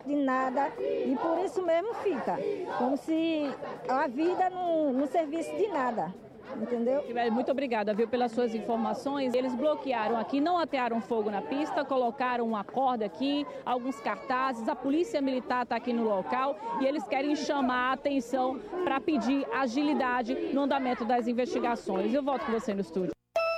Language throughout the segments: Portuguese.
de nada e por isso mesmo fica, como se a vida não servisse de nada. Entendeu? Muito obrigada, viu, pelas suas informações. Eles bloquearam aqui, não atearam fogo na pista, colocaram uma corda aqui, alguns cartazes, a polícia militar está aqui no local e eles querem chamar a atenção para pedir agilidade no andamento das investigações. Eu volto com você no estúdio.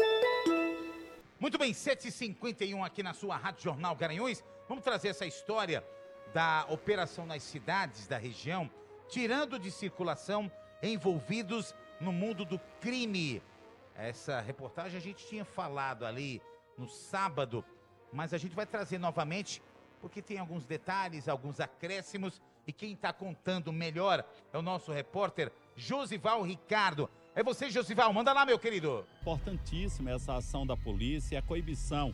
Muito bem, 7h51 aqui na sua Rádio Jornal Garanhuns. Vamos trazer essa história da operação nas cidades da região, tirando de circulação envolvidos no mundo do crime. Essa reportagem a gente tinha falado ali no sábado, mas a gente vai trazer novamente, porque tem alguns detalhes, alguns acréscimos, e quem está contando melhor é o nosso repórter Josival Ricardo. É você, Josival, manda lá, meu querido. Importantíssima essa ação da polícia, a coibição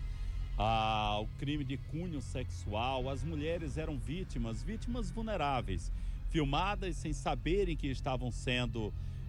ao crime de cunho sexual. As mulheres eram vítimas vulneráveis, filmadas sem saberem que estavam sendo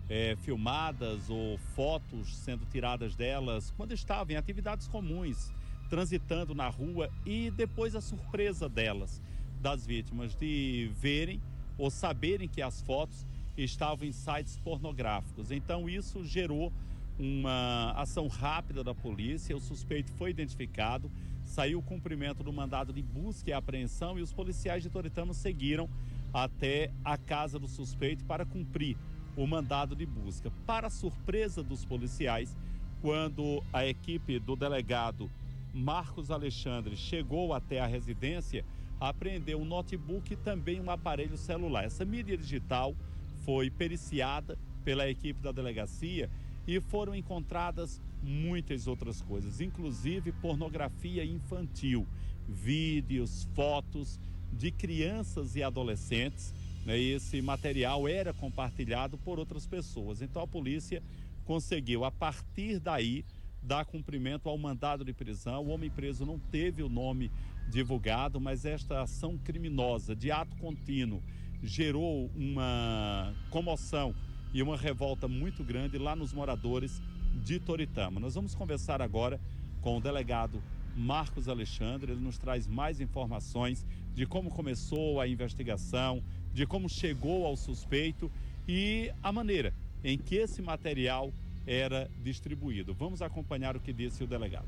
filmadas ou fotos sendo tiradas delas quando estavam em atividades comuns, transitando na rua, e depois a surpresa das vítimas, de verem ou saberem que as fotos estavam em sites pornográficos. Então isso gerou uma ação rápida da polícia, o suspeito foi identificado, saiu o cumprimento do mandado de busca e apreensão e os policiais de Toritama seguiram até a casa do suspeito para cumprir o mandado de busca. Para surpresa dos policiais, quando a equipe do delegado Marcos Alexandre chegou até a residência, apreendeu um notebook e também um aparelho celular. Essa mídia digital foi periciada pela equipe da delegacia e foram encontradas muitas outras coisas, inclusive pornografia infantil, vídeos, fotos de crianças e adolescentes. Esse material era compartilhado por outras pessoas. Então a polícia conseguiu, a partir daí, dar cumprimento ao mandado de prisão. O homem preso não teve o nome divulgado, mas esta ação criminosa de ato contínuo gerou uma comoção e uma revolta muito grande lá nos moradores de Toritama. Nós vamos conversar agora com o delegado Marcos Alexandre. Ele nos traz mais informações de como começou a investigação, de como chegou ao suspeito e a maneira em que esse material era distribuído. Vamos acompanhar o que disse o delegado.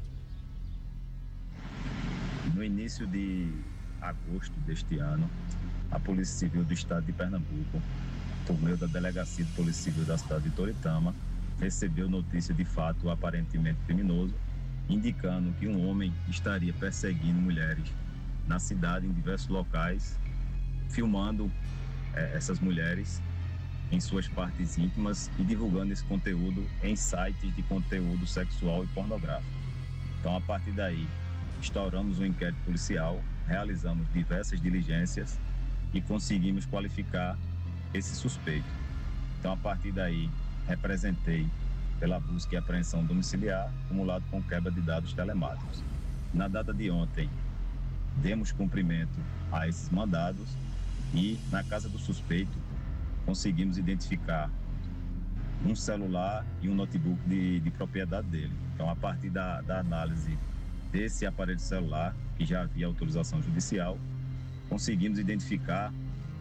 No início de agosto deste ano, a Polícia Civil do Estado de Pernambuco, por meio da Delegacia de Polícia Civil da cidade de Toritama, recebeu notícia de fato aparentemente criminoso, indicando que um homem estaria perseguindo mulheres na cidade, em diversos locais, filmando essas mulheres em suas partes íntimas e divulgando esse conteúdo em sites de conteúdo sexual e pornográfico. Então, a partir daí, instauramos um inquérito policial, realizamos diversas diligências e conseguimos qualificar esse suspeito. Então, a partir daí, representei pela busca e apreensão domiciliar, acumulado com quebra de dados telemáticos. Na data de ontem, demos cumprimento a esses mandados e, na casa do suspeito, conseguimos identificar um celular e um notebook de propriedade dele. Então, a partir da análise desse aparelho celular, que já havia autorização judicial, conseguimos identificar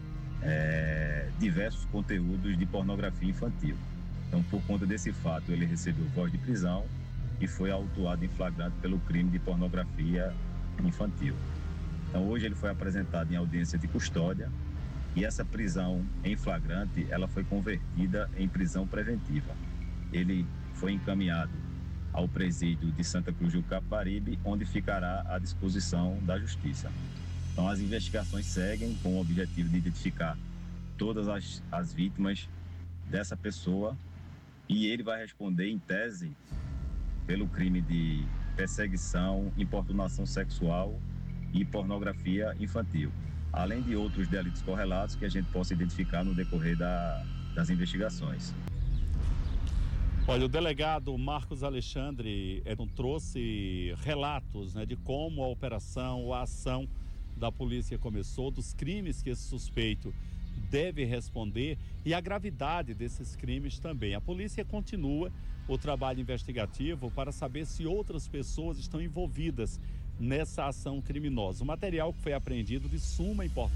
diversos conteúdos de pornografia infantil. Então, por conta desse fato, ele recebeu voz de prisão e foi autuado em flagrante pelo crime de pornografia infantil. Então, hoje ele foi apresentado em audiência de custódia e essa prisão em flagrante, ela foi convertida em prisão preventiva. Ele foi encaminhado ao presídio de Santa Cruz do Capibaribe, onde ficará à disposição da Justiça. Então, as investigações seguem com o objetivo de identificar todas as vítimas dessa pessoa e ele vai responder, em tese, pelo crime de perseguição, importunação sexual e pornografia infantil, além de outros delitos correlatos que a gente possa identificar no decorrer das investigações. Olha, o delegado Marcos Alexandre trouxe relatos, de como a operação, a ação da polícia começou, dos crimes que esse suspeito deve responder e a gravidade desses crimes também. A polícia continua o trabalho investigativo para saber se outras pessoas estão envolvidas nessa ação criminosa. O material que foi apreendido de suma importância